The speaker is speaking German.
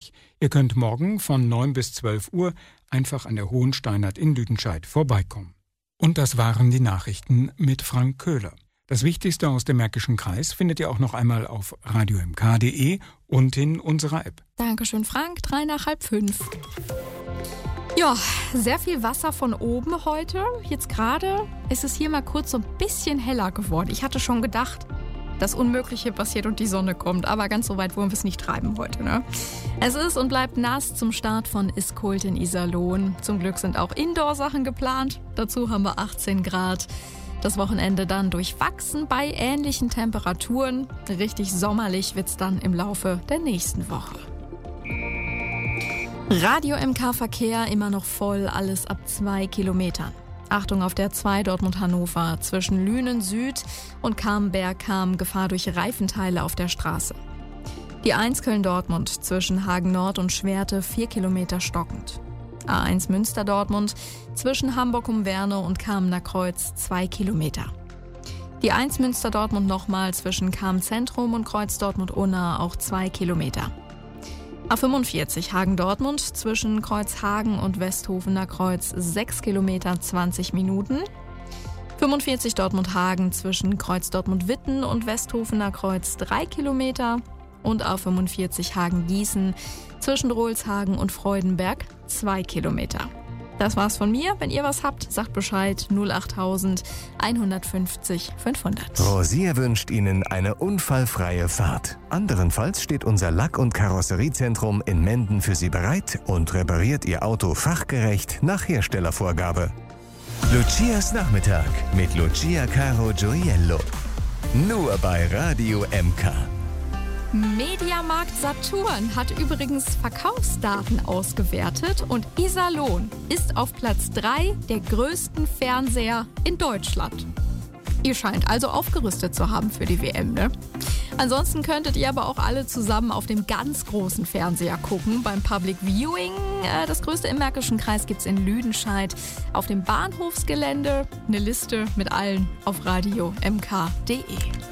Ihr könnt morgen von 9 bis 12 Uhr einfach an der Hohen Steinert in Lüdenscheid vorbeikommen. Und das waren die Nachrichten mit Frank Köhler. Das Wichtigste aus dem Märkischen Kreis findet ihr auch noch einmal auf radiomk.de und in unserer App. Dankeschön, Frank. 3 nach halb 5. Ja, sehr viel Wasser von oben heute. Jetzt gerade ist es hier mal kurz so ein bisschen heller geworden. Ich hatte schon gedacht, das Unmögliche passiert und die Sonne kommt. Aber ganz so weit wollen wir es nicht treiben heute, ne? Es ist und bleibt nass zum Start von Iskult in Iserlohn. Zum Glück sind auch Indoor-Sachen geplant. Dazu haben wir 18 Grad. Das Wochenende dann durchwachsen bei ähnlichen Temperaturen. Richtig sommerlich wird's dann im Laufe der nächsten Woche. Radio MK Verkehr immer noch voll, alles ab 2 Kilometern. Achtung auf der 2 Dortmund-Hannover. Zwischen Lünen Süd und Camberg-Kam Gefahr durch Reifenteile auf der Straße. Die 1 Köln-Dortmund zwischen Hagen Nord und Schwerte 4 Kilometer stockend. A1 Münster-Dortmund zwischen Hamburg um Werne und Kamener Kreuz 2 Kilometer. Die 1 Münster-Dortmund nochmal zwischen Kam-Zentrum und Kreuz Dortmund-Unna auch 2 Kilometer. A45 Hagen-Dortmund zwischen Kreuzhagen und Westhofener Kreuz 6 Kilometer 20 Minuten. 45 Dortmund-Hagen zwischen Kreuz Dortmund-Witten und Westhofener Kreuz 3 Kilometer. Und A45 Hagen-Gießen zwischen Rohlshagen und Freudenberg 2 Kilometer. Das war's von mir. Wenn ihr was habt, sagt Bescheid. 08000 150 500. Rosier wünscht Ihnen eine unfallfreie Fahrt. Anderenfalls steht unser Lack- und Karosseriezentrum in Menden für Sie bereit und repariert Ihr Auto fachgerecht nach Herstellervorgabe. Lucias Nachmittag mit Lucia Caro Gioiello. Nur bei Radio MK. Mediamarkt Saturn hat übrigens Verkaufsdaten ausgewertet und Iserlohn ist auf Platz 3 der größten Fernseher in Deutschland. Ihr scheint also aufgerüstet zu haben für die WM, ne? Ansonsten könntet ihr aber auch alle zusammen auf dem ganz großen Fernseher gucken beim Public Viewing. Das größte im Märkischen Kreis gibt's in Lüdenscheid auf dem Bahnhofsgelände. Eine Liste mit allen auf radiomk.de.